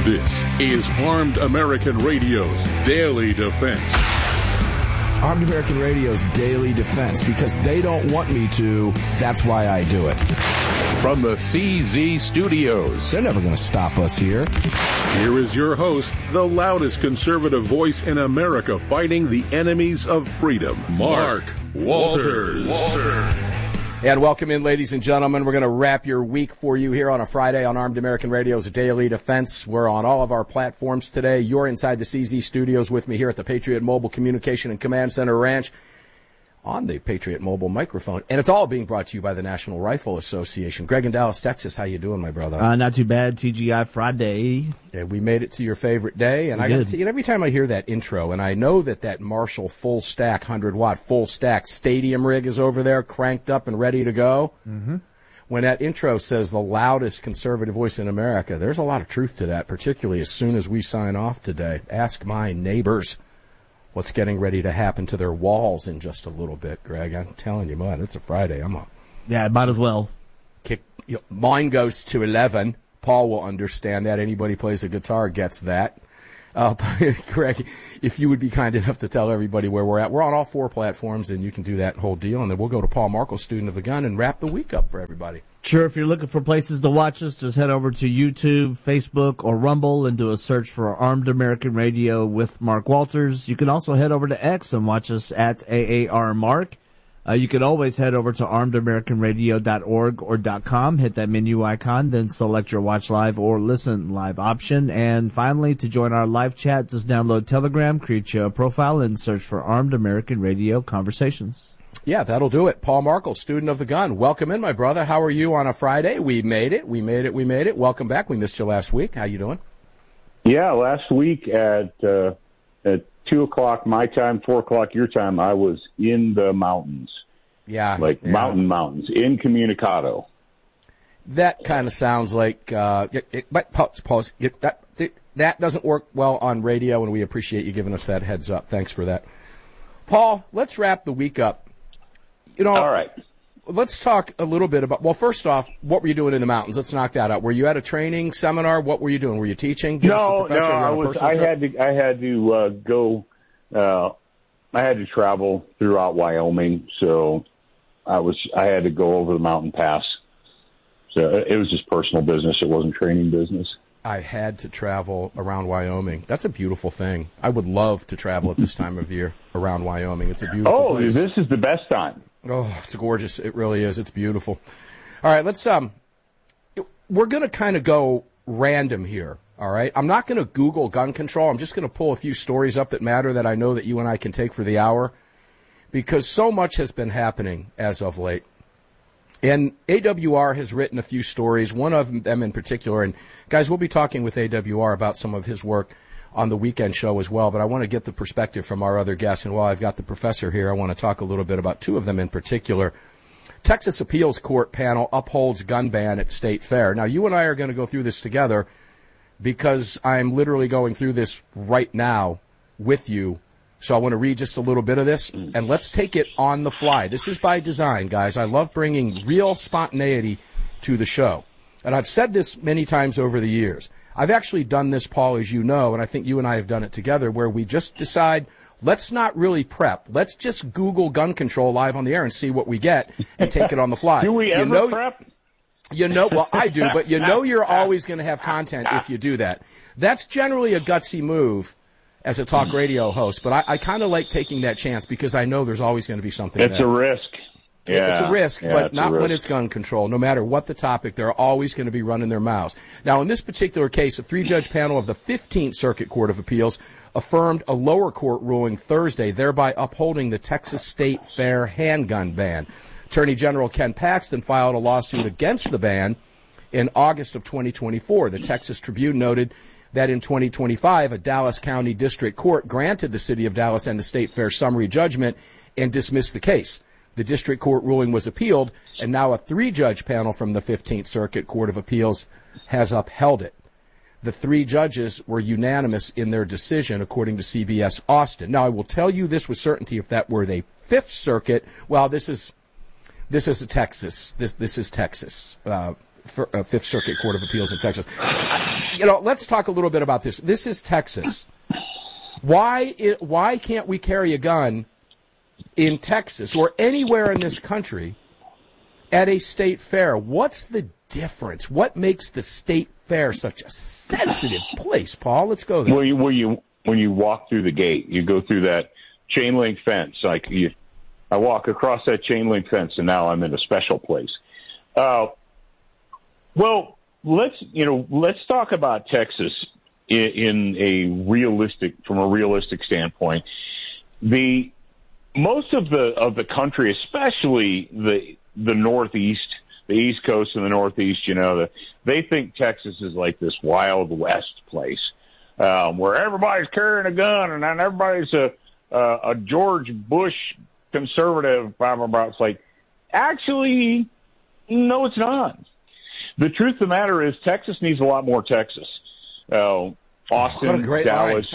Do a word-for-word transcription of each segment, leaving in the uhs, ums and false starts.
This is Armed American Radio's Daily Defense. Armed American Radio's Daily Defense, because they don't want me to, that's why I do it. From the C Z Studios. They're never going to stop us here. Here is your host, the loudest conservative voice in America fighting the enemies of freedom, Mark Walters. Walters. And welcome in, ladies and gentlemen. We're going to wrap your week for you here on a Friday on Armed American Radio's Daily Defense. We're on all of our platforms today. You're inside the C Z Studios with me here at the Patriot Mobile Communication and Command Center Ranch on the Patriot Mobile microphone. And it's all being brought to you by the National Rifle Association. Greg in Dallas, Texas, how you doing, my brother? Uh, not too bad. T G I Friday. Yeah, we made it to your favorite day. And we I got to tell you, every time I hear that intro, and I know that that Marshall full stack, one hundred watt full stack stadium rig is over there, cranked up and ready to go. Mm-hmm. When that intro says the loudest conservative voice in America, there's a lot of truth to that, particularly as soon as we sign off today. Ask my neighbors what's getting ready to happen to their walls in just a little bit, Greg. I'm telling you, man, it's a Friday. I'm a yeah, might as well. Kick. You know, mine goes to eleven. Paul will understand that. Anybody plays a guitar gets that. Uh, Greg, if you would be kind enough to tell everybody where we're at. We're on all four platforms, and you can do that whole deal. And then we'll go to Paul Markle, student of the gun, and wrap the week up for everybody. Sure, if you're looking for places to watch us, just head over to YouTube, Facebook, or Rumble and do a search for Armed American Radio with Mark Walters. You can also head over to X and watch us at A A R Mark. Uh, you can always head over to armed american radio dot org or .com, hit that menu icon, then select your watch live or listen live option. And finally, to join our live chat, just download Telegram, create your profile, and search for Armed American Radio Conversations. Yeah, that'll do it. Paul Markle, student of the gun. Welcome in, my brother. How are you on a Friday? We made it. We made it. We made it. Welcome back. We missed you last week. How you doing? Yeah, last week at uh, at two o'clock my time, four o'clock your time, I was in the mountains. Yeah. Like yeah. mountain mountains, incommunicado. That kind of sounds like, uh, it, it, but pause, pause. It, that, it, that doesn't work well on radio, and we appreciate you giving us that heads up. Thanks for that. Paul, let's wrap the week up. You know, all right. Let's talk a little bit about, well, first off, what were you doing in the mountains? Let's knock that out. Were you at a training seminar? What were you doing? Were you teaching? Give no, no, I was, I had to, I had to, uh, go, uh, I had to travel throughout Wyoming. So I was, I had to go over the mountain pass. So it was just personal business. It wasn't training business. I had to travel around Wyoming. That's a beautiful thing. I would love to travel at this time of year around Wyoming. It's a beautiful oh, place. Oh, this is the best time. Oh, it's gorgeous. It really is. It's beautiful. All right, let's, um, we're going to kind of go random here, all right? I'm not going to Google gun control. I'm just going to pull a few stories up that matter that I know that you and I can take for the hour, because so much has been happening as of late. And A W R has written a few stories, one of them in particular. And, guys, we'll be talking with A W R about some of his work on the weekend show as well, but I want to get the perspective from our other guests. And while I've got the professor here, I want to talk a little bit about two of them in particular. Texas Appeals Court panel upholds gun ban at State Fair. Now, you and I are going to go through this together because I'm literally going through this right now with you. So I want to read just a little bit of this, and let's take it on the fly. This is by design, guys. I love bringing real spontaneity to the show. And I've said this many times over the years. I've actually done this, Paul, as you know, and I think you and I have done it together, where we just decide, let's not really prep. Let's just Google gun control live on the air and see what we get and take it on the fly. Do we you ever know, prep? You know, well, I do, but you know you're always going to have content if you do that. That's generally a gutsy move as a talk radio host, but I, I kind of like taking that chance because I know there's always going to be something It's there. a risk. Yeah, it's a risk, yeah, but not risk. when it's gun control. No matter what the topic, they're always going to be running their mouths. Now, in this particular case, a three-judge panel of the fifteenth Circuit Court of Appeals affirmed a lower court ruling Thursday, thereby upholding the Texas State Fair handgun ban. Attorney General Ken Paxton filed a lawsuit against the ban in August of twenty twenty-four. The Texas Tribune noted that in twenty twenty-five, a Dallas County District Court granted the City of Dallas and the State Fair summary judgment and dismissed the case. The district court ruling was appealed, and now a three-judge panel from the fifteenth Circuit Court of Appeals has upheld it. The three judges were unanimous in their decision, according to C B S Austin. Now, I will tell you this with certainty, if that were the Fifth Circuit, well, this is this is a Texas. This this is Texas. Uh, for, uh, Fifth Circuit Court of Appeals in Texas. I, you know, let's talk a little bit about this. This is Texas. Why it, why can't we carry a gun in Texas or anywhere in this country at a state fair? What's the difference? What makes the state fair such a sensitive place, Paul? Let's go there. Well, you, well, you when you walk through the gate, you go through that chain link fence. Like you, I walk across that chain link fence, and now I'm in a special place. Uh, well, let's you know, let's talk about Texas in, in a realistic, from a realistic standpoint. The most of the of the country, especially the the Northeast, the East Coast and the Northeast, you know, the, they think Texas is like this Wild West place um, where everybody's carrying a gun and then everybody's a a, a George Bush conservative. Blah blah blah. It's like, actually, no, it's not. The truth of the matter is, Texas needs a lot more Texas. Uh, Austin, Dallas,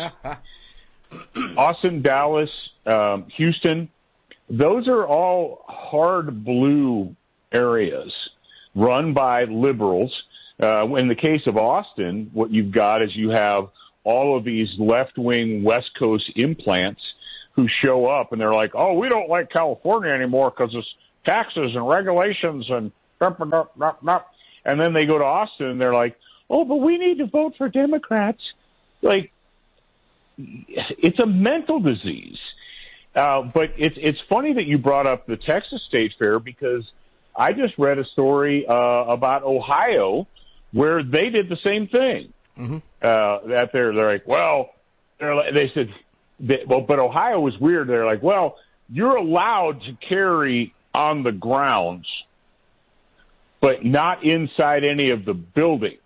Austin, Dallas, um, Houston. Those are all hard blue areas run by liberals. Uh, in the case of Austin, what you've got is you have all of these left-wing West Coast implants who show up and they're like, oh, we don't like California anymore because it's taxes and regulations and dup, dup, dup, dup. And then they go to Austin and they're like, oh, but we need to vote for Democrats. Like, it's a mental disease. Uh, but it's it's funny that you brought up the Texas State Fair, because I just read a story uh, about Ohio where they did the same thing. Mm-hmm. Uh, that they're they're like, well, they're like, they said, they, well, but Ohio was weird. They're like, well, you're allowed to carry on the grounds, but not inside any of the buildings.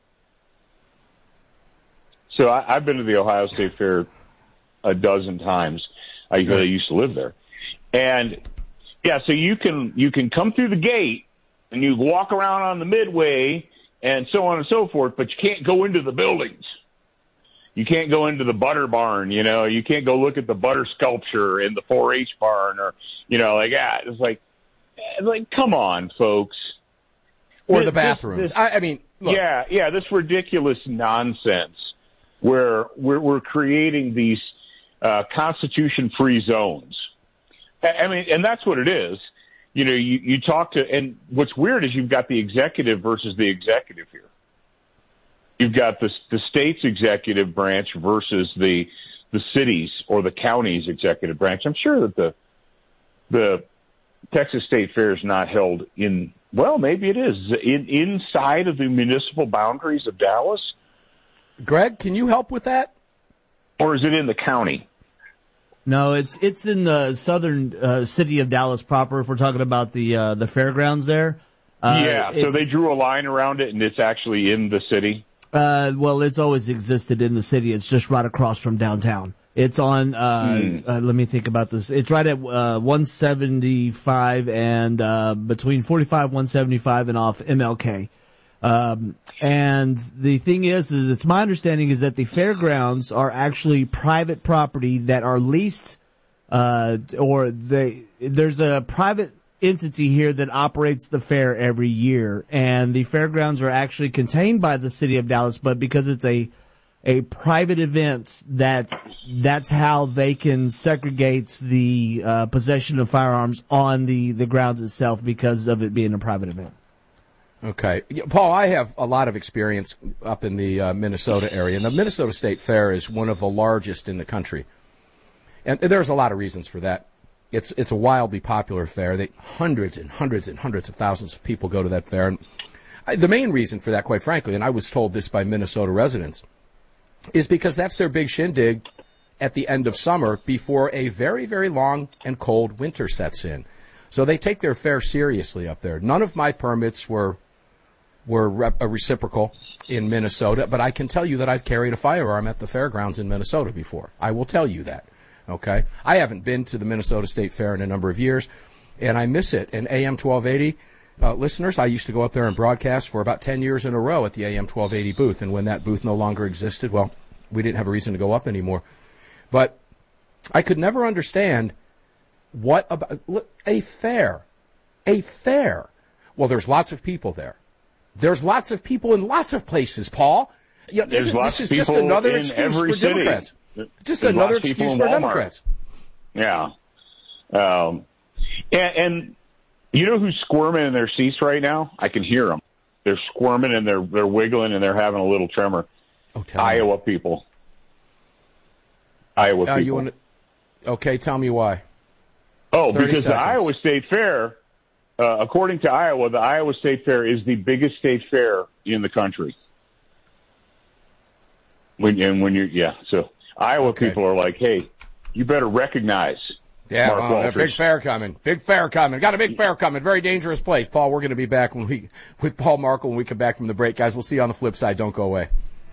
So I, I've been to the Ohio State Fair a dozen times. I, I used to live there. And, yeah, so you can you can come through the gate and you walk around on the midway and so on and so forth, but you can't go into the buildings. You can't go into the butter barn, you know. You can't go look at the butter sculpture in the four H barn, or, you know, like, ah, it's like, like, come on, folks. Or this, the bathrooms. This, this, I, I mean, look. Yeah, yeah, this ridiculous nonsense where we're, we're creating these uh, Constitution-free zones. I mean, and that's what it is. You know, you, you talk to, and what's weird is you've got the executive versus the executive here. You've got the, the state's executive branch versus the the city's or the county's executive branch. I'm sure that the the Texas State Fair is not held in, well, maybe it is, in, inside of the municipal boundaries of Dallas. Greg, can you help with that? Or is it in the county? No, it's it's in the southern uh, city of Dallas proper, if we're talking about the uh, the fairgrounds there. Uh, yeah, so they drew a line around it, and it's actually in the city? Uh, well, it's always existed in the city. It's just right across from downtown. It's on, uh, mm. uh let me think about this. It's right at uh, one seventy-five and uh, between forty-five, one seventy-five and off M L K. Um, and the thing is, is it's my understanding is that the fairgrounds are actually private property that are leased, uh, or they, there's a private entity here that operates the fair every year, and the fairgrounds are actually contained by the city of Dallas, but because it's a, a private event, that, that's how they can segregate the, uh, possession of firearms on the, the grounds itself because of it being a private event. Okay. Paul, I have a lot of experience up in the uh, Minnesota area, and the Minnesota State Fair is one of the largest in the country. And there's a lot of reasons for that. It's it's a wildly popular fair. They, hundreds and hundreds and hundreds of thousands of people go to that fair. And I, the main reason for that, quite frankly, and I was told this by Minnesota residents, is because that's their big shindig at the end of summer before a very, very long and cold winter sets in. So they take their fair seriously up there. None of my permits were... were rep- a reciprocal in Minnesota, but I can tell you that I've carried a firearm at the fairgrounds in Minnesota before. I will tell you that, okay? I haven't been to the Minnesota State Fair in a number of years, and I miss it. And A M twelve eighty, uh, listeners, I used to go up there and broadcast for about ten years in a row at the A M twelve eighty booth, and when that booth no longer existed, well, we didn't have a reason to go up anymore. But I could never understand what about look, a fair, a fair. Well, there's lots of people there. There's lots of people in lots of places, Paul. You know, There's this, lots this of is just people another in excuse every for city. Democrats. Just There's another lots of people excuse in for Walmart. Democrats. Yeah. Um, and, and you know who's squirming in their seats right now? I can hear them. They're squirming and they're they're wiggling and they're having a little tremor. Oh, tell Iowa me. people. Iowa Uh, people. you wanna, okay, tell me why. Oh, because seconds. the Iowa State Fair, uh, according to Iowa, the Iowa State Fair is the biggest state fair in the country. When and when you yeah, so Iowa Okay. people are like, hey, you better recognize. Yeah, Mark well, a Walters. big fair coming. Big fair coming. Got a big fair coming. Very dangerous place. Paul, we're going to be back when we with Paul Markel when we come back from the break. Guys, we'll see you on the flip side. Don't go away.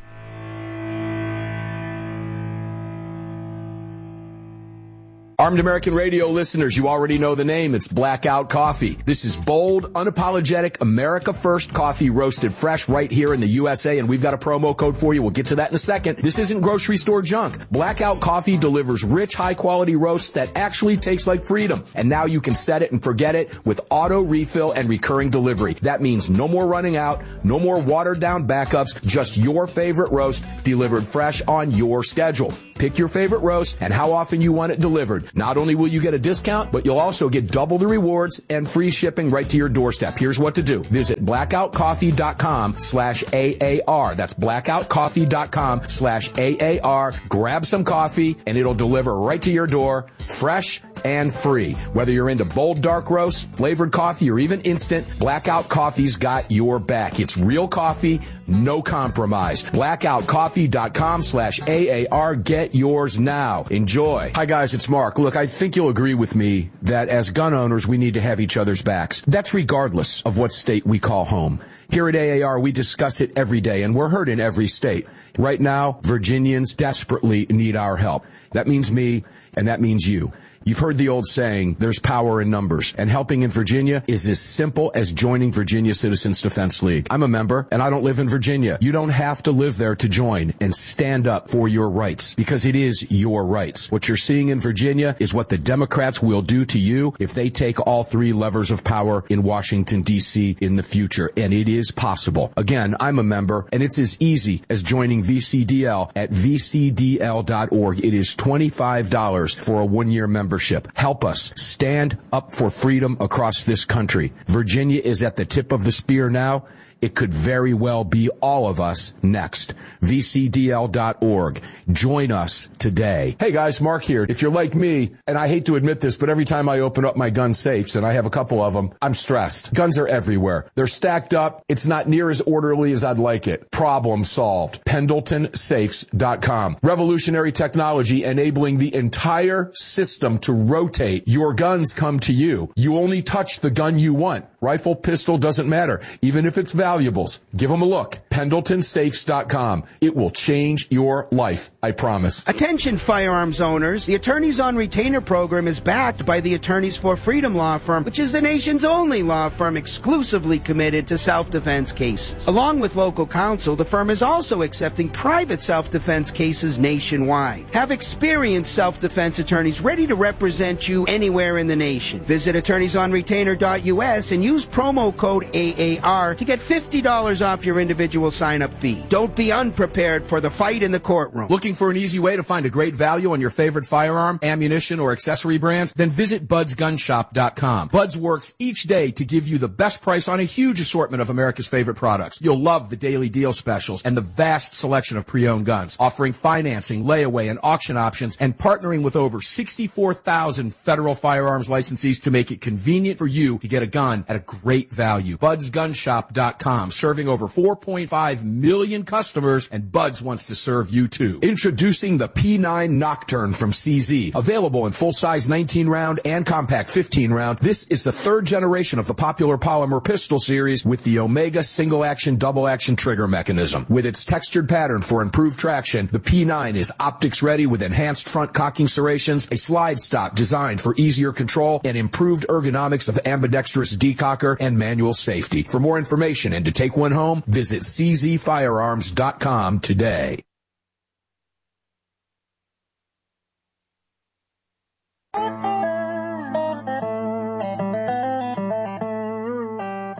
Armed American Radio listeners, you already know the name. It's Blackout Coffee. This is bold, unapologetic, America First coffee roasted fresh right here in the U S A, and we've got a promo code for you. We'll get to that in a second. This isn't grocery store junk. Blackout Coffee delivers rich, high-quality roasts that actually taste like freedom. And now you can set it and forget it with auto refill and recurring delivery. That means no more running out, no more watered-down backups, just your favorite roast delivered fresh on your schedule. Pick your favorite roast and how often you want it delivered. Not only will you get a discount, but you'll also get double the rewards and free shipping right to your doorstep. Here's what to do. Visit blackoutcoffee.com slash AAR. That's blackoutcoffee.com slash AAR. Grab some coffee and it'll deliver right to your door, fresh and free. Whether you're into bold dark roast, flavored coffee, or even instant, Blackout Coffee's got your back. It's real coffee, no compromise. blackoutcoffee.com slash AAR. Get yours now. Enjoy. Hi guys, it's Mark. Look, I think you'll agree with me that as gun owners, we need to have each other's backs. That's regardless of what state we call home. Here at A A R, we discuss it every day, and we're heard in every state. Right now, Virginians desperately need our help. That means me, and that means you. You've heard the old saying, there's power in numbers, and helping in Virginia is as simple as joining Virginia Citizens Defense League. I'm a member, and I don't live in Virginia. You don't have to live there to join and stand up for your rights, because it is your rights. What you're seeing in Virginia is what the Democrats will do to you if they take all three levers of power in Washington, D C in the future, and it is possible. Again, I'm a member, and it's as easy as joining V C D L at V C D L dot org. It is twenty-five dollars for a one-year membership. Help us stand up for freedom across this country. Virginia is at the tip of the spear now. It could very well be all of us next. V C D L dot org. Join us today. Hey guys, Mark here. If you're like me, and I hate to admit this, but every time I open up my gun safes, and I have a couple of them, I'm stressed. Guns are everywhere. They're stacked up. It's not near as orderly as I'd like it. Problem solved. Pendleton Safes dot com. Revolutionary technology enabling the entire system to rotate. Your guns come to you. You only touch the gun you want. Rifle, pistol, doesn't matter. Even if it's valuables. Give them a look. Pendleton Safes dot com. It will change your life. I promise. Attention firearms owners. The Attorneys on Retainer program is backed by the Attorneys for Freedom law firm, which is the nation's only law firm exclusively committed to self-defense cases. Along with local counsel, the firm is also accepting private self-defense cases nationwide. Have experienced self-defense attorneys ready to represent you anywhere in the nation. Visit attorneys on retainer dot U S and use promo code A A R to get fifty dollars off your individual sign-up fee. Don't be unprepared for the fight in the courtroom. Looking for an easy way to find a great value on your favorite firearm, ammunition, or accessory brands? Then visit buds gun shop dot com. Buds works each day to give you the best price on a huge assortment of America's favorite products. You'll love the daily deal specials and the vast selection of pre-owned guns, offering financing, layaway, and auction options, and partnering with over sixty-four thousand federal firearms licensees to make it convenient for you to get a gun at a great value. buds gun shop dot com, serving over four point five million customers, and Buds wants to serve you too. Introducing the P nine Nocturne from C Z. Available in full-size nineteen round and compact fifteen round, this is the third generation of the popular polymer pistol series with the Omega single-action, double-action trigger mechanism. With its textured pattern for improved traction, the P nine is optics-ready with enhanced front cocking serrations, a slide stop designed for easier control, and improved ergonomics of ambidextrous decocker and manual safety. For more information and to take one home, visit C Z firearms dot com today.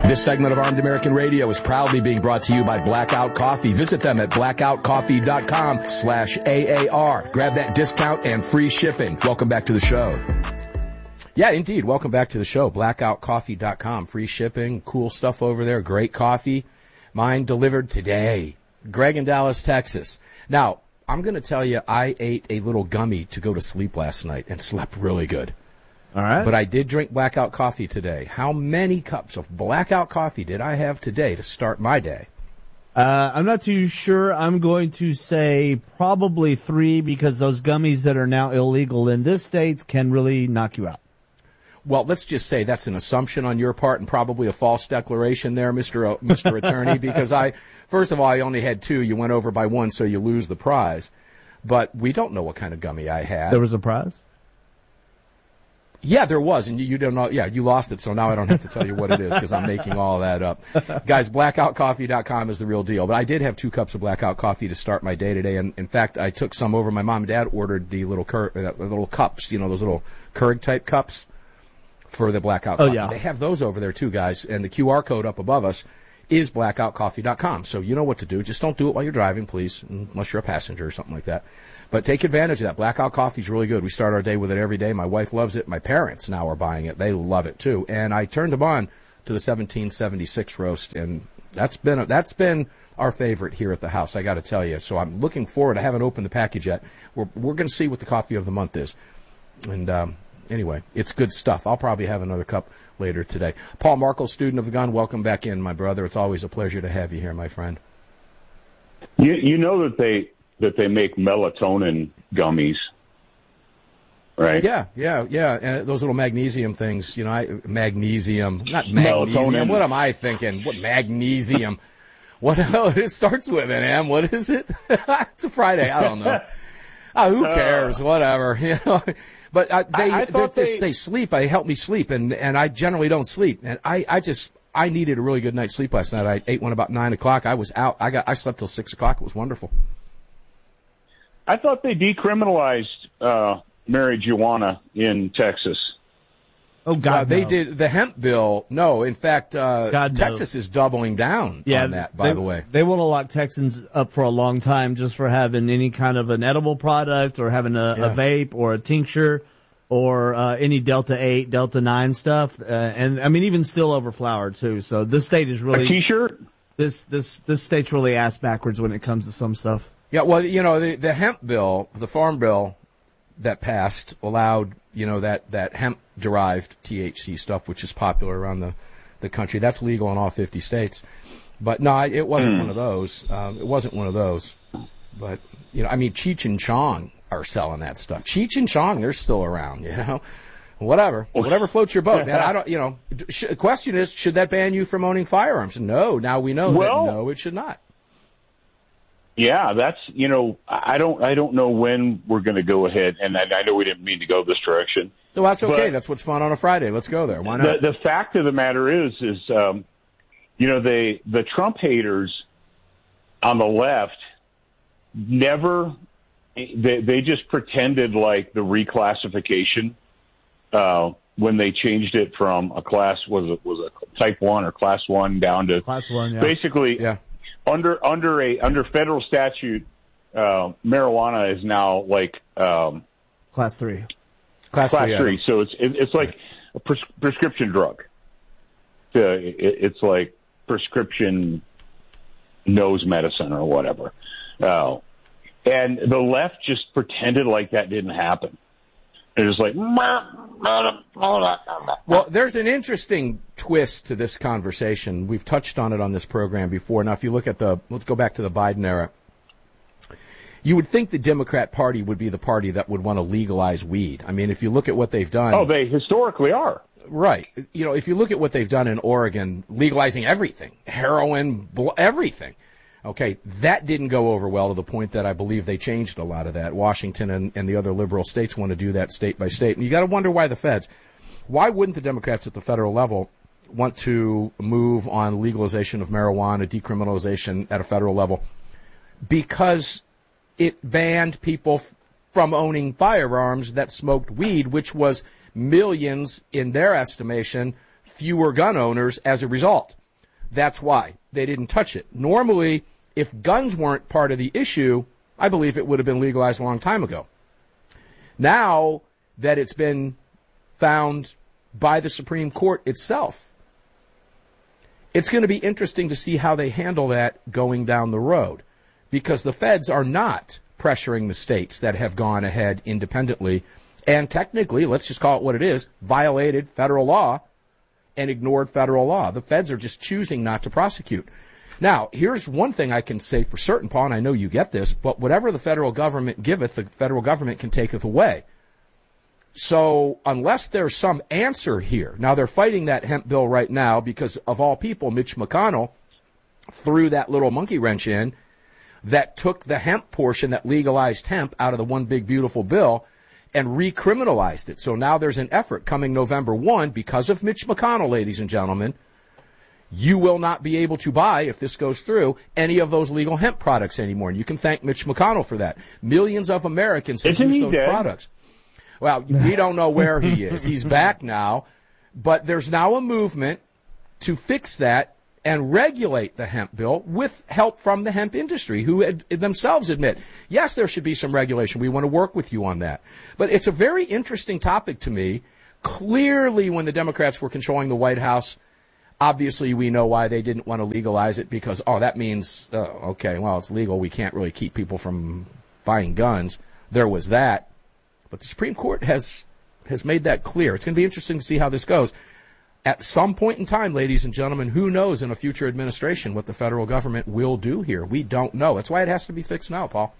This segment of Armed American Radio is proudly being brought to you by Blackout Coffee. Visit them at blackoutcoffee.com slash AAR. Grab that discount and free shipping. Welcome back to the show. Yeah, indeed. Welcome back to the show. blackout coffee dot com. Free shipping. Cool stuff over there. Great coffee. Mine delivered today. Greg in Dallas, Texas. Now, I'm going to tell you, I ate a little gummy to go to sleep last night and slept really good. All right. But I did drink Blackout Coffee today. How many cups of Blackout Coffee did I have today to start my day? Uh, I'm not too sure. I'm going to say probably three because those gummies that are now illegal in this state can really knock you out. Well, let's just say that's an assumption on your part and probably a false declaration there, Mister O, Mister Attorney, because I, first of all, I only had two. You went over by one, so you lose the prize. But we don't know what kind of gummy I had. There was a prize? Yeah, there was, and you, you don't know. Yeah, you lost it, so now I don't have to tell you what it is because I'm making all that up. Guys, blackout coffee dot com is the real deal. But I did have two cups of Blackout Coffee to start my day today, and in fact, I took some over. My mom and dad ordered the little cur- uh, little cups, you know, those little Keurig type cups for the Blackout oh, Coffee. Yeah. They have those over there too, guys, and the Q R code up above us is blackout coffee dot com. So you know what to do. Just don't do it while you're driving, please, unless you're a passenger or something like that. But take advantage of that. Blackout Coffee is really good. We start our day with it every day. My wife loves it. My parents now are buying it. They love it too. And I turned them on to the seventeen seventy-six roast, and that's been a, that's been our favorite here at the house, I got to tell you. So I'm looking forward. I haven't opened the package yet. We're we're going to see what the coffee of the month is. And um, anyway, it's good stuff. I'll probably have another cup later today. Paul Markle, student of the gun, welcome back in, my brother. It's always a pleasure to have you here, my friend. You, you know that they that they make melatonin gummies, right? Yeah, yeah, yeah. And those little magnesium things, you know, I, magnesium, not magnesium. Melatonin. What am I thinking? What magnesium? What the hell? It starts with an M. What is it? It's a Friday. I don't know. Oh, who cares? Uh, Whatever. You know. But uh, they, I, I they, they they sleep. They help me sleep, and, and I generally don't sleep. And I, I just I needed a really good night's sleep last night. I ate one about nine o'clock. I was out. I got I slept till six o'clock. It was wonderful. I thought they decriminalized uh, marijuana in Texas. Oh, God, uh, they no. did the hemp bill. No, in fact, uh, God, Texas no. is doubling down yeah, on that, by they, the way. They want to lock Texans up for a long time just for having any kind of an edible product or having a, Yeah. a vape or a tincture or uh, any Delta eight, Delta nine stuff. Uh, and, I mean, even still over flour, too. So this state is really... A T-shirt? This, this, this state's really ass backwards when it comes to some stuff. Yeah, well, you know, the, the hemp bill, the farm bill that passed allowed, you know, that, that hemp-derived T H C stuff, which is popular around the, the country. That's legal in all fifty states. But, no, it wasn't one of those. Um, it wasn't one of those. But, you know, I mean, Cheech and Chong are selling that stuff. Cheech and Chong, they're still around, you know. Whatever. Whatever floats your boat, man. I don't, you know, sh- the question is, should that ban you from owning firearms? No, now we know Well, that no, it should not. Yeah, that's, you know, I don't I don't know when we're going to go ahead, and I, I know we didn't mean to go this direction. Well, that's okay. But that's what's fun on a Friday. Let's go there. Why not? The, the fact of the matter is, is um, you know, they the Trump haters on the left never they they just pretended like the reclassification uh, when they changed it from a class was it was a type one or class one down to Class one, yeah. basically Yeah. under under a under federal statute, uh, marijuana is now like um, Class three. Class, class three. three. Adam. So it's it, it's like a pres- prescription drug. Uh, it, it's like prescription nose medicine or whatever. Uh, and the left just pretended like that didn't happen. It was like, Well, there's an interesting twist to this conversation. We've touched on it on this program before. Now, if you look at the, let's go back to the Biden era. You would think the Democrat Party would be the party that would want to legalize weed. I mean, if you look at what they've done. oh, they historically are. Right. You know, if you look at what they've done in Oregon, legalizing everything, heroin, bl- everything. Okay, that didn't go over well to the point that I believe they changed a lot of that. Washington and, and the other liberal states want to do that state by state. And you got to wonder why the feds, why wouldn't the Democrats at the federal level want to move on legalization of marijuana, decriminalization at a federal level? Because it banned people f- from owning firearms that smoked weed, which was millions, in their estimation, fewer gun owners as a result. That's why they didn't touch it. Normally, if guns weren't part of the issue, I believe it would have been legalized a long time ago. Now that it's been found by the Supreme Court itself, it's going to be interesting to see how they handle that going down the road, because the feds are not pressuring the states that have gone ahead independently and technically, let's just call it what it is, violated federal law and ignored federal law. The feds are just choosing not to prosecute. Now, here's one thing I can say for certain, Paul, and I know you get this, but whatever the federal government giveth, the federal government can taketh away. So unless there's some answer here, now they're fighting that hemp bill right now because, of all people, Mitch McConnell threw that little monkey wrench in that took the hemp portion that legalized hemp out of the one big beautiful bill and recriminalized it. So now there's an effort coming November first because of Mitch McConnell, ladies and gentlemen. You will not be able to buy, if this goes through, any of those legal hemp products anymore. And you can thank Mitch McConnell for that. Millions of Americans have Isn't used he those dead? products. Well, we don't know where he is. He's back now. But there's now a movement to fix that and regulate the hemp bill with help from the hemp industry, who ad- themselves admit, yes, there should be some regulation. We want to work with you on that. But it's a very interesting topic to me. Clearly, when the Democrats were controlling the White House, obviously we know why they didn't want to legalize it, because, oh, that means, oh, okay, well, it's legal. We can't really keep people from buying guns. There was that. But the Supreme Court has has made that clear. It's going to be interesting to see how this goes. At some point in time, ladies and gentlemen, who knows in a future administration what the federal government will do here? We don't know. That's why it has to be fixed now, Paul.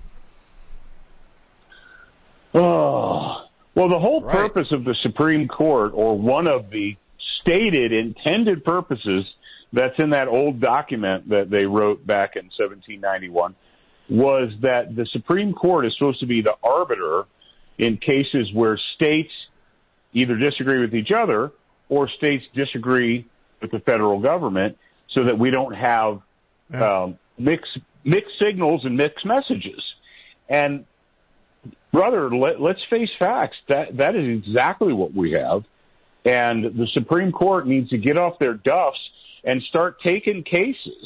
Oh, well, the whole Right. purpose of the Supreme Court, or one of the stated intended purposes that's in that old document that they wrote back in seventeen ninety-one, was that the Supreme Court is supposed to be the arbiter in cases where states either disagree with each other or states disagree with the federal government, so that we don't have Yeah. um, mixed mixed signals and mixed messages. And brother, let, let's face facts. That that is exactly what we have. And the Supreme Court needs to get off their duffs and start taking cases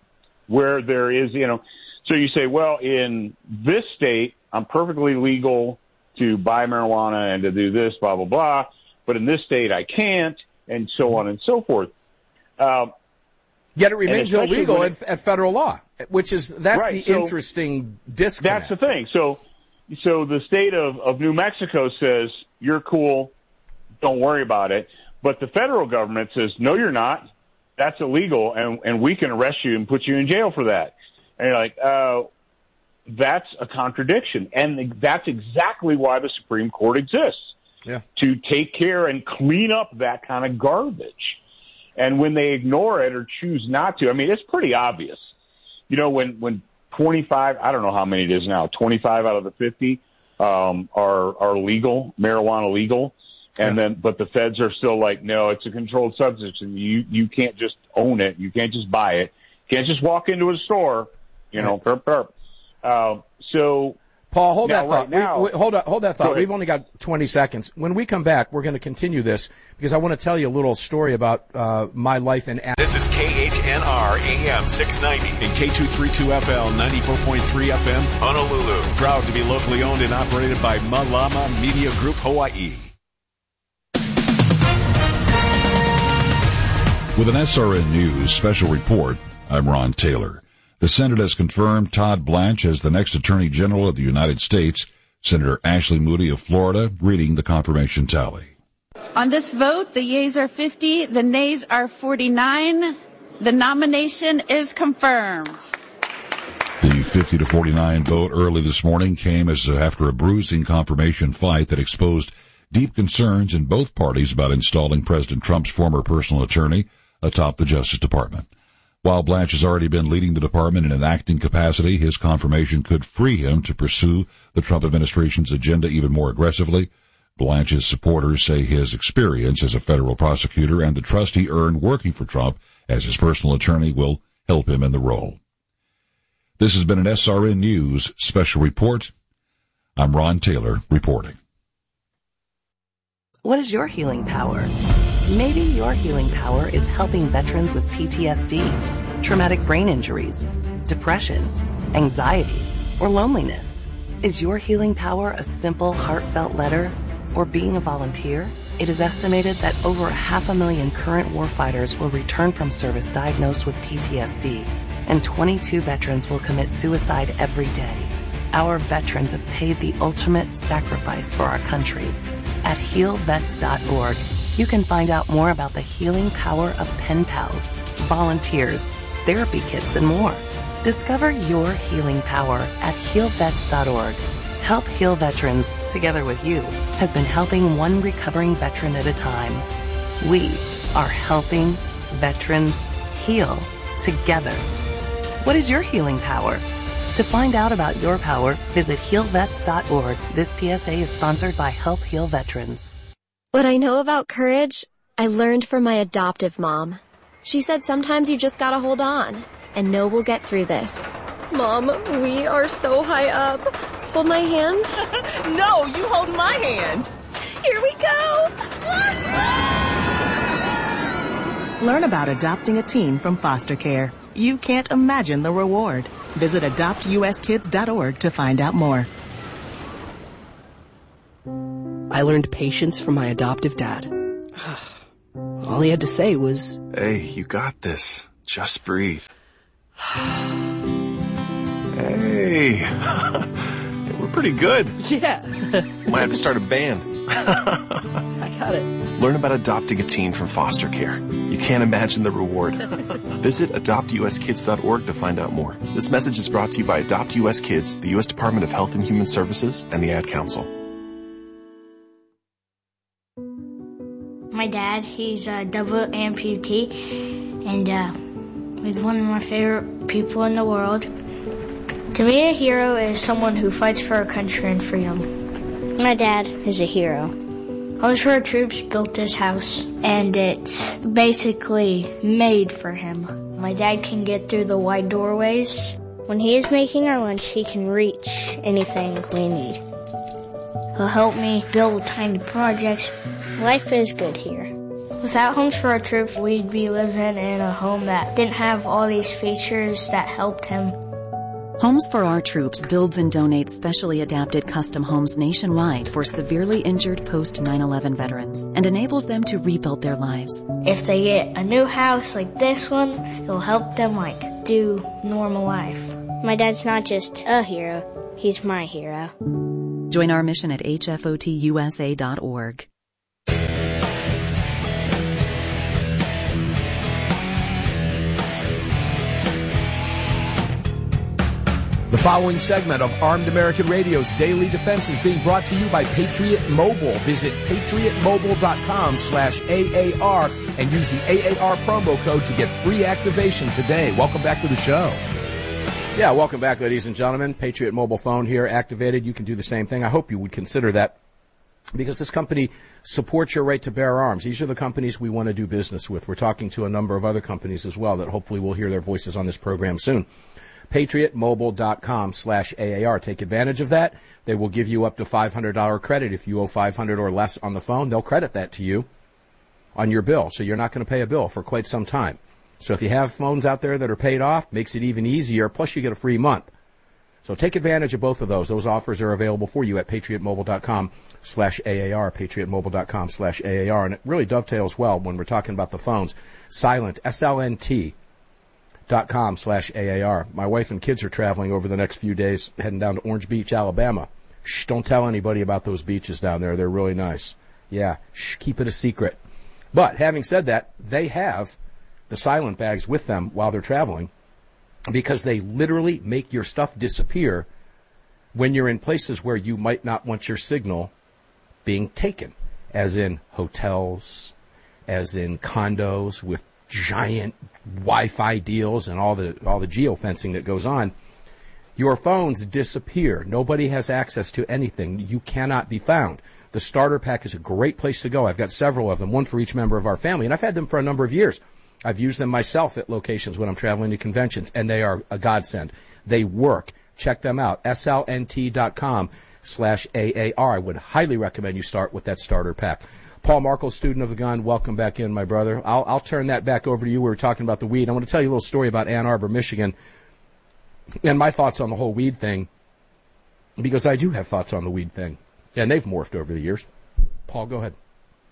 where there is, you know, so you say, well, in this state, I'm perfectly legal to buy marijuana and to do this, blah, blah, blah, but in this state I can't, and so on and so forth. Uh, Yet it remains especially illegal when at, at federal law, which is, that's Right, the so interesting disconnect. That's the thing. So, so the state of, of New Mexico says, you're cool, don't worry about it. But the federal government says, no, you're not. That's illegal, and, and we can arrest you and put you in jail for that. And you're like, uh, that's a contradiction. And that's exactly why the Supreme Court exists, Yeah. to take care and clean up that kind of garbage. And when they ignore it or choose not to, I mean, it's pretty obvious. You know, when, when twenty-five, I don't know how many it is now, twenty-five out of the fifty um, are, are legal, marijuana legal. And Yeah. then, but the feds are still like, no, it's a controlled substance, and you, you can't just own it. You can't just buy it. You can't just walk into a store, you know, Right. perp, perp. Uh, so, Paul, hold Now, that thought. right now- we, we, hold, on, hold that Go thought. ahead. We've only got twenty seconds. When we come back, we're going to continue this because I want to tell you a little story about uh, my life in. This is K H N R A M six ninety And K two thirty-two F L ninety-four point three F M. Honolulu. Proud to be locally owned and operated by Malama Media Group Hawaii. With an S R N News special report, I'm Ron Taylor. The Senate has confirmed Todd Blanche as the next Attorney General of the United States. Senator Ashley Moody of Florida reading the confirmation tally. On this vote, the yeas are fifty, the nays are forty-nine. The nomination is confirmed. The fifty to forty-nine vote early this morning came as after a bruising confirmation fight that exposed deep concerns in both parties about installing President Trump's former personal attorney atop the Justice Department. While Blanche has already been leading the department in an acting capacity, his confirmation could free him to pursue the Trump administration's agenda even more aggressively. Blanche's supporters say his experience as a federal prosecutor and the trust he earned working for Trump as his personal attorney will help him in the role. This has been an S R N News special report. I'm Ron Taylor reporting. What is your healing power? Maybe your healing power is helping veterans with P T S D, traumatic brain injuries, depression, anxiety, or loneliness. Is your healing power a simple, heartfelt letter or being a volunteer? It is estimated that over half a million current warfighters will return from service diagnosed with P T S D, and twenty-two veterans will commit suicide every day. Our veterans have paid the ultimate sacrifice for our country. At heal vets dot org, you can find out more about the healing power of pen pals, volunteers, therapy kits, and more. Discover your healing power at heal vets dot org. Help Heal Veterans, together with you, has been helping one recovering veteran at a time. We are helping veterans heal together. What is your healing power? To find out about your power, visit heal vets dot org. This P S A is sponsored by Help Heal Veterans. What I know about courage, I learned from my adoptive mom. She said sometimes you just gotta hold on and know we'll get through this. Mom, we are so high up. Hold my hand. No, you hold my hand. Here we go. Learn about adopting a teen from foster care. You can't imagine the reward. Visit adopt u s kids dot org to find out more. I learned patience from my adoptive dad. All he had to say was, "Hey, you got this. Just breathe." Hey, we're pretty good. Yeah. Might have to start a band. I got it. Learn about adopting a teen from foster care. You can't imagine the reward. Visit adopt u s kids dot org to find out more. This message is brought to you by Adopt U S Kids, the U S Department of Health and Human Services, and the Ad Council. My dad, he's a double amputee, and uh, he's one of my favorite people in the world. To me, a hero is someone who fights for our country and freedom. My dad is a hero. Homes for Our Troops built this house, and it's basically made for him. My dad can get through the wide doorways. When he is making our lunch, he can reach anything we need. He'll help me build tiny projects. Life is good here. Without Homes for Our Troops, we'd be living in a home that didn't have all these features that helped him. Homes for Our Troops builds and donates specially adapted custom homes nationwide for severely injured post nine eleven veterans and enables them to rebuild their lives. If they get a new house like this one, it'll help them like do normal life. My dad's not just a hero, he's my hero. Join our mission at h f o t u s a dot org. The following segment of Armed American Radio's Daily Defense is being brought to you by Patriot Mobile. Visit patriot mobile dot com slash A A R and use the A A R promo code to get free activation today. Welcome back to the show. Yeah, welcome back, ladies and gentlemen. Patriot Mobile phone here activated. You can do the same thing. I hope you would consider that because this company supports your right to bear arms. These are the companies we want to do business with. We're talking to a number of other companies as well that hopefully we'll hear their voices on this program soon. patriot mobile dot com slash A A R. Take advantage of that. They will give you up to five hundred dollars credit. If you owe five hundred dollars or less on the phone, they'll credit that to you on your bill. So you're not going to pay a bill for quite some time. So if you have phones out there that are paid off, makes it even easier. Plus you get a free month. So take advantage of both of those. Those offers are available for you at patriot mobile dot com slash A A R, patriot mobile dot com slash A A R. And it really dovetails well when we're talking about the phones. Silent, S L N T. dot com slash A A R. My wife and kids are traveling over the next few days, heading down to Orange Beach, Alabama. Shh, don't tell anybody about those beaches down there. They're really nice. Yeah, shh, keep it a secret. But having said that, they have the silent bags with them while they're traveling because they literally make your stuff disappear when you're in places where you might not want your signal being taken, as in hotels, as in condos with giant Wi-Fi deals and all the all the geofencing that goes on. Your phones disappear. Nobody has access to anything. You cannot be found. The starter pack is a great place to go. I've got several of them, one for each member of our family, and I've had them for a number of years. I've used them myself at locations when I'm traveling to conventions, and they are a godsend. They work. Check them out. S L N T dot com slash A A R. I would highly recommend you start with that starter pack. Paul Markle, student of the gun, welcome back in, my brother. I'll, I'll turn that back over to you. We were talking about the weed. I want to tell you a little story about Ann Arbor, Michigan, and my thoughts on the whole weed thing, because I do have thoughts on the weed thing, and they've morphed over the years. Paul, go ahead.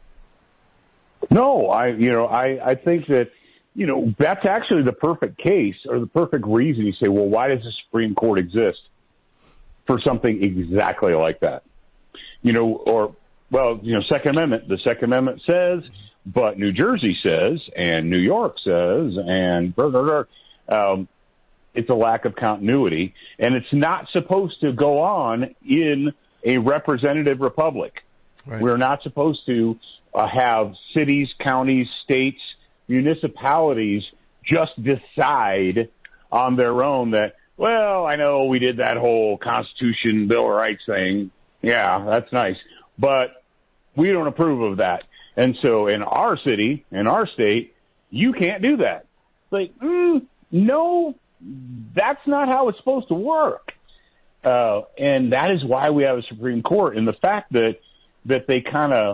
No, I, you know, I, I think that, you know, that's actually the perfect case or the perfect reason. You say, well, why does the Supreme Court exist for something exactly like that? You know, or, well, you know, Second Amendment, the Second Amendment says, but New Jersey says, and New York says, and blah, blah, blah. Um, it's a lack of continuity, and it's not supposed to go on in a representative republic. Right. We're not supposed to uh, have cities, counties, states, municipalities just decide on their own that, well, I know we did that whole Constitution, Bill of Rights thing. Yeah, that's nice. But we don't approve of that. And so in our city, in our state, you can't do that. Like, mm, no, that's not how it's supposed to work. Uh, and that is why we have a Supreme Court. And the fact that, that they kind of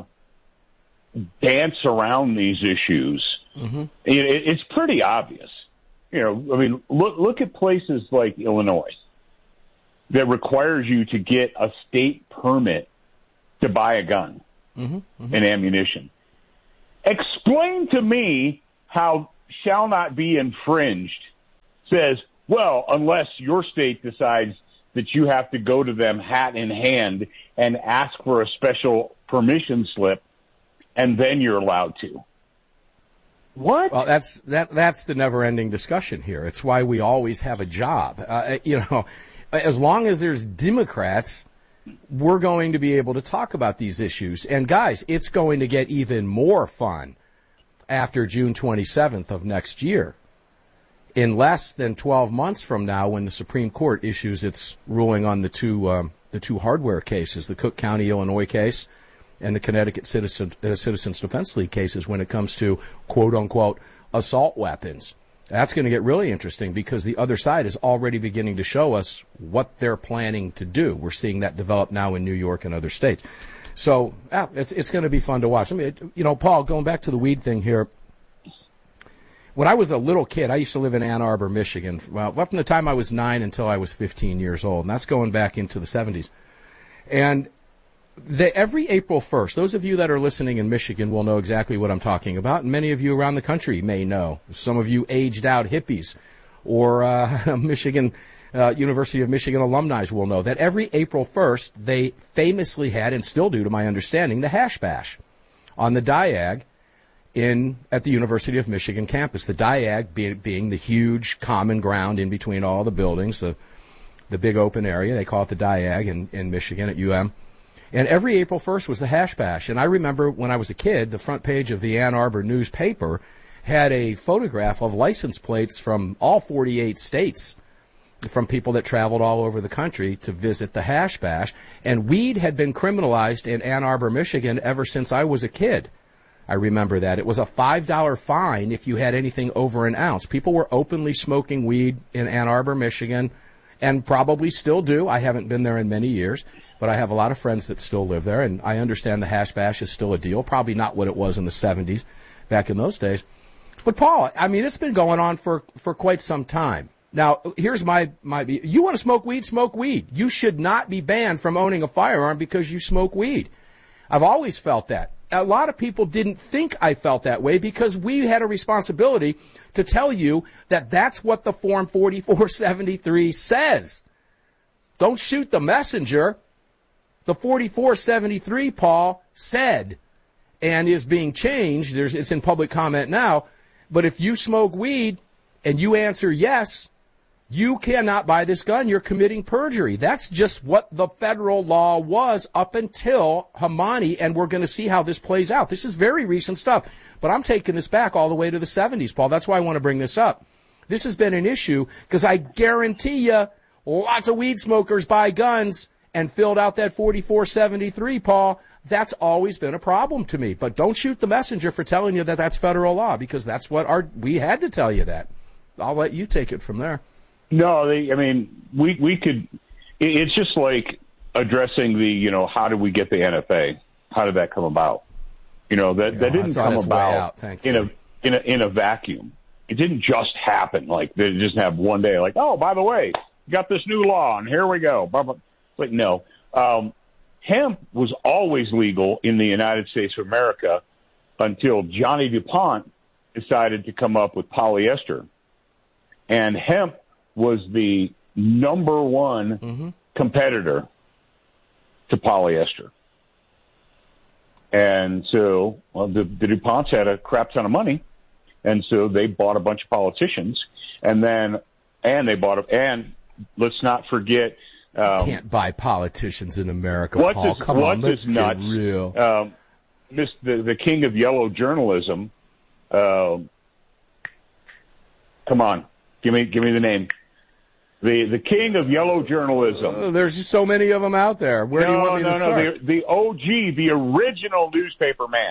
dance around these issues, mm-hmm. it, it's pretty obvious. You know, I mean, look, look at places like Illinois that requires you to get a state permit to buy a gun mm-hmm. Mm-hmm. and ammunition. Explain to me how shall not be infringed says, well, unless your state decides that you have to go to them hat in hand and ask for a special permission slip, and then you're allowed to. What? Well, that's that. That's the never-ending discussion here. It's why we always have a job. Uh, you know, as long as there's Democrats, we're going to be able to talk about these issues. And guys, it's going to get even more fun after June twenty-seventh of next year. In less than twelve months from now, when the Supreme Court issues its ruling on the two um, the two hardware cases, the Cook County, Illinois case, and the Connecticut Citizen, uh, Citizens Defense League cases, when it comes to quote unquote assault weapons, that's going to get really interesting because the other side is already beginning to show us what they're planning to do. We're seeing that develop now in New York and other states. So ah, it's it's going to be fun to watch. I mean, you know, Paul, going back to the weed thing here. When I was a little kid, I used to live in Ann Arbor, Michigan. Well, from the time I was nine until I was fifteen years old, and that's going back into the seventies. And the, every April first, those of you that are listening in Michigan will know exactly what I'm talking about, and many of you around the country may know. Some of you aged-out hippies or uh, Michigan uh, University of Michigan alumni will know that every April first, they famously had, and still do to my understanding, the Hash Bash on the Diag in at the University of Michigan campus. The Diag be, being the huge common ground in between all the buildings, the the big open area. They call it the Diag in, in Michigan at U M. And every April first was the Hash Bash. And I remember when I was a kid, the front page of the Ann Arbor newspaper had a photograph of license plates from all forty-eight states, from people that traveled all over the country to visit the Hash Bash. And weed had been criminalized in Ann Arbor, Michigan ever since I was a kid. I remember that. It was a five dollar fine if you had anything over an ounce. People were openly smoking weed in Ann Arbor, Michigan, and probably still do. I haven't been there in many years, but I have a lot of friends that still live there, and I understand the Hash Bash is still a deal. Probably not what it was in the seventies, back in those days. But, Paul, I mean, it's been going on for, for quite some time. Now, here's my, my, you want to smoke weed, smoke weed. You should not be banned from owning a firearm because you smoke weed. I've always felt that. A lot of people didn't think I felt that way because we had a responsibility to tell you that that's what the Form forty-four seventy-three says. Don't shoot the messenger. The forty-four seventy-three, Paul, said, and is being changed. There's, it's in public comment now. But if you smoke weed and you answer yes, you cannot buy this gun. You're committing perjury. That's just what the federal law was up until Hamani, and we're going to see how this plays out. This is very recent stuff, but I'm taking this back all the way to the seventies, Paul. That's why I want to bring this up. This has been an issue because I guarantee you lots of weed smokers buy guns and filled out that forty-four seventy-three, Paul. That's always been a problem to me. But don't shoot the messenger for telling you that that's federal law, because that's what our we had to tell you that. I'll let you take it from there. No, they, I mean, we we could. It's just like addressing the, you know, how did we get the N F A? How did that come about? You know, that, that didn't come about out, in a, in a, in a vacuum. It didn't just happen. Like, they just have one day, like, oh, by the way, you got this new law and here we go. Like, no. Um, hemp was always legal in the United States of America until Johnny DuPont decided to come up with polyester. And hemp was the number one mm-hmm. competitor to polyester. And so, well, the, the DuPonts had a crap ton of money, and so they bought a bunch of politicians, and then, and they bought, a, and let's not forget, um, can't buy politicians in America, what Paul. This, Come on, let's get nuts, real. Um, this, the, the king of yellow journalism, uh, come on, give me, give me the name. The the king of yellow journalism. Uh, there's just so many of them out there. Where no, do you want me no, to no, start? No, the, the O G, the original newspaper man.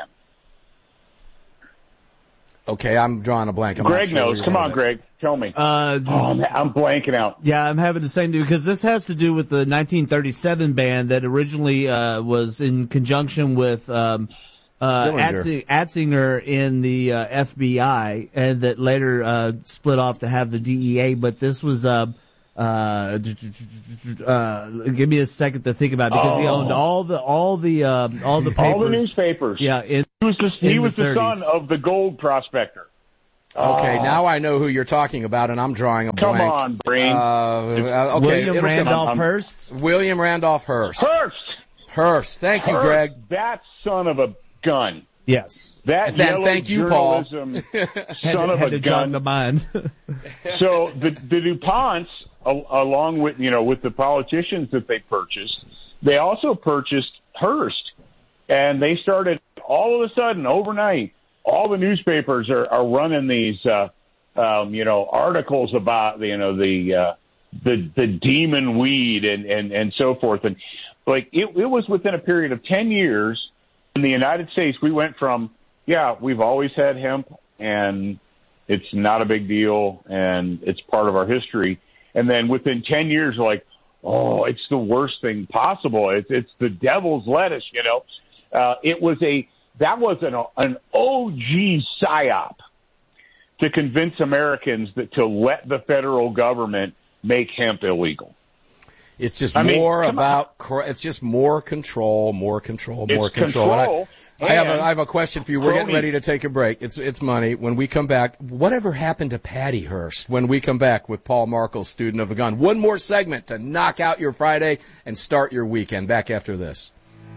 Okay, I'm drawing a blank. I'm Greg sure knows. Come on, Greg. Tell me. Uh, oh, I'm, I'm blanking out. Yeah, I'm having the same, because this has to do with the nineteen thirty-seven ban that originally uh, was in conjunction with um, uh, Atzinger. Atzinger in the uh, F B I, and that later uh, split off to have the D E A. But this was, uh, uh, uh, give me a second to think about it, because oh. he owned all the all the uh, all the papers, all the newspapers. Yeah, in, he was the, he was the, the son of the gold prospector. Okay, oh. now I know who you're talking about, and I'm drawing a Come blank. Come on, Brain. Uh, okay, William Randolph Hearst. William Randolph Hearst. Hearst. Hearst. Thank Hearst, you, Greg. That son of a gun. Yes. That and then, thank you, Paul. Son had, of had a to gun. jog the mind. So the the DuPonts, along with you know with the politicians that they purchased, they also purchased Hearst, and they started all of a sudden overnight. All the newspapers are, are running these, uh, um, you know, articles about, you know, the, uh, the, the demon weed and, and, and so forth. And like, it, it was within a period of ten years in the United States, we went from, yeah, we've always had hemp and it's not a big deal and it's part of our history. And then within ten years, like, oh, it's the worst thing possible. It's, it's the devil's lettuce, you know, uh, it was a, That was an, an O G psyop to convince Americans that to let the federal government make hemp illegal. It's just I more mean, about, it's just more control, more control, more it's control. control I, I have a, I have a question for you. We're getting ready to take a break. It's, it's money. When we come back, whatever happened to Patty Hearst? When we come back with Paul Markel, student of the gun. One more segment to knock out your Friday and start your weekend. Back after this.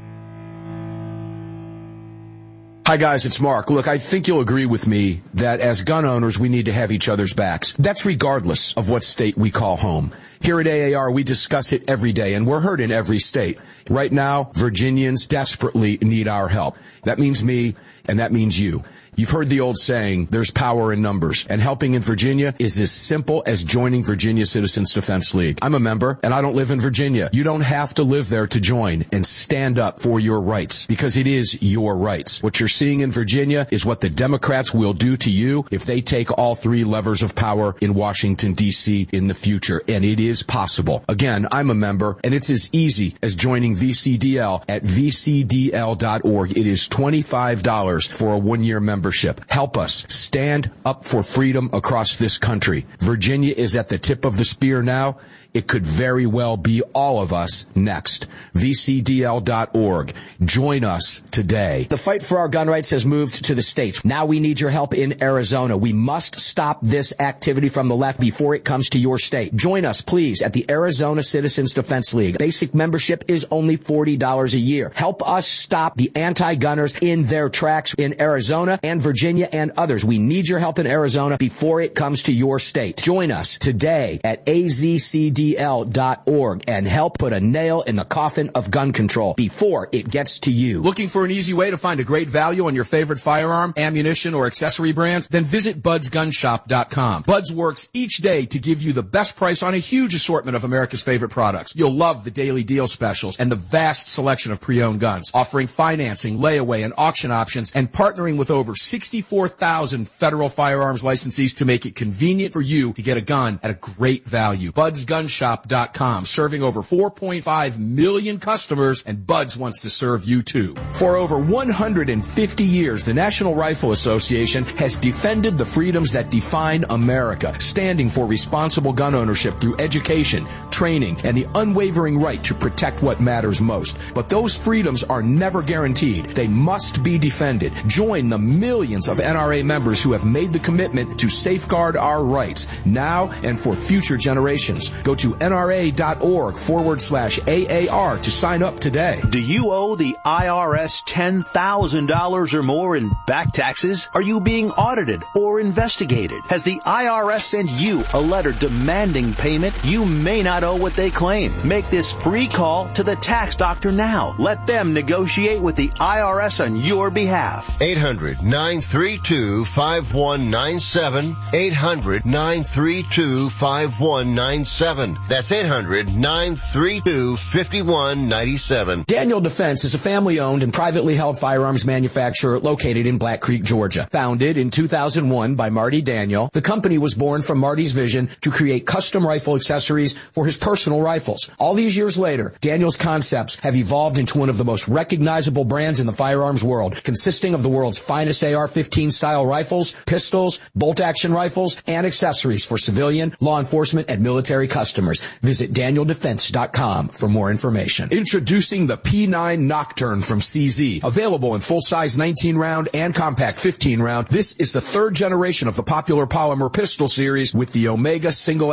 Hi guys, it's Mark. Look, I think you'll agree with me that as gun owners, we need to have each other's backs. That's regardless of what state we call home. Here at A A R, we discuss it every day, and we're heard in every state. Right now, Virginians desperately need our help. That means me, and that means you. You've heard the old saying, there's power in numbers, and helping in Virginia is as simple as joining Virginia Citizens Defense League. I'm a member, and I don't live in Virginia. You don't have to live there to join and stand up for your rights, because it is your rights. What you're seeing in Virginia is what the Democrats will do to you if they take all three levers of power in Washington, D C in the future, and it is possible. Again, I'm a member, and it's as easy as joining V C D L at v c d l dot org. It is twenty-five dollars for a one-year membership. Help us stand up for freedom across this country. Virginia is at the tip of the spear now. It could very well be all of us next. v c d l dot org. Join us today. The fight for our gun rights has moved to the states. Now we need your help in Arizona. We must stop this activity from the left before it comes to your state. Join us, please, at the Arizona Citizens Defense League. Basic membership is only forty dollars a year. Help us stop the anti-gunners in their tracks in Arizona and Virginia and others. We need your help in Arizona before it comes to your state. Join us today at a z c d l dot org and help put a nail in the coffin of gun control before it gets to you. Looking for an easy way to find a great value on your favorite firearm, ammunition, or accessory brands? Then visit buds gun shop dot com. Buds works each day to give you the best price on a huge huge assortment of America's favorite products. You'll love the daily deal specials and the vast selection of pre-owned guns, offering financing, layaway, and auction options, and partnering with over sixty-four thousand federal firearms licensees to make it convenient for you to get a gun at a great value. Buds Gun Shop dot com, serving over four point five million customers, and Buds wants to serve you too. For over one hundred fifty years, the National Rifle Association has defended the freedoms that define America, standing for responsible gun ownership through education, training, and the unwavering right to protect what matters most. But those freedoms are never guaranteed. They must be defended. Join the millions of N R A members who have made the commitment to safeguard our rights now and for future generations. Go to nra.org forward slash AAR to sign up today. Do you owe the I R S ten thousand dollars or more in back taxes? Are you being audited or investigated? Has the I R S sent you a letter demanding payment? You may not owe what they claim. Make this free call to the tax doctor now. Let them negotiate with the I R S on your behalf. eight hundred nine three two five one nine seven. eight hundred nine three two five one nine seven. That's eight hundred nine three two five one nine seven. Daniel Defense is a family-owned and privately held firearms manufacturer located in Black Creek, Georgia. Founded in two thousand one by Marty Daniel, the company was born from Marty's vision to create custom rifle accessories for his personal rifles. All these years later, Daniel's concepts have evolved into one of the most recognizable brands in the firearms world, consisting of the world's finest A R fifteen style rifles, pistols, bolt-action rifles, and accessories for civilian, law enforcement, and military customers. Visit daniel defense dot com for more information. Introducing the P nine Nocturne from C Z. Available in full-size nineteen round and compact fifteen round, this is the third generation of the popular polymer pistol series with the Omega single